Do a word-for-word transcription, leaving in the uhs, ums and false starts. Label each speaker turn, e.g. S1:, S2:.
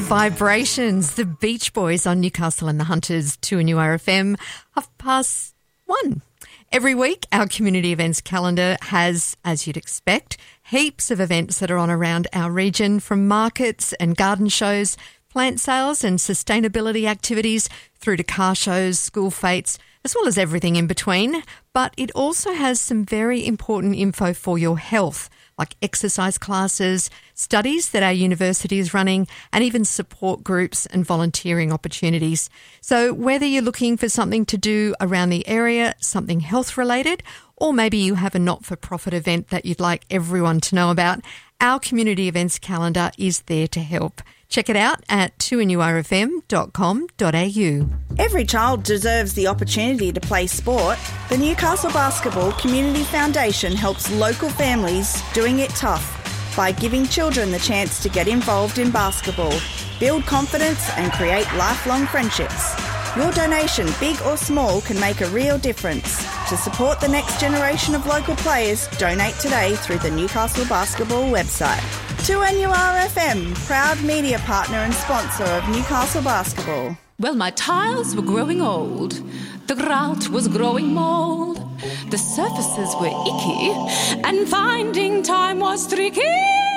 S1: Vibrations, the Beach Boys on Newcastle and the Hunters, two N U R F M, half past one. Every week, our community events calendar has, as you'd expect, heaps of events that are on around our region, from markets and garden shows, plant sales and sustainability activities, through to car shows, school fetes, as well as everything in between. But it also has some very important info for your health, like exercise classes, studies that our university is running, and even support groups and volunteering opportunities. So whether you're looking for something to do around the area, something health related, or maybe you have a not-for-profit event that you'd like everyone to know about, our community events calendar is there to help. Check it out at two N U R F M dot com dot a u.
S2: Every child deserves the opportunity to play sport. The Newcastle Basketball Community Foundation helps local families doing it tough by giving children the chance to get involved in basketball, build confidence and create lifelong friendships. Your donation, big or small, can make a real difference. To support the next generation of local players, donate today through the Newcastle Basketball website. two N U R F M, proud media partner and sponsor of Newcastle Basketball.
S3: Well, my tiles were growing old. The grout was growing mould. The surfaces were icky, and finding time was tricky.